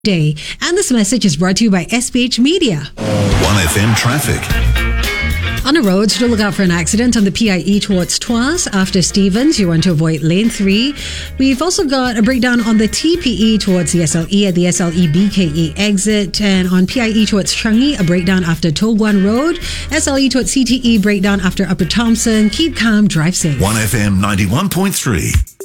Day. And this message is brought to you by SPH Media. 1FM traffic. On the roads, do look out for an accident on the PIE towards Tuas. After Stevens, you want to avoid lane 3. We've also got a breakdown on the TPE towards the SLE at the SLE BKE exit. And on PIE towards Changi, a breakdown after Toh Guan Road. SLE towards CTE, breakdown after Upper Thompson. Keep calm, drive safe. 1FM 91.3.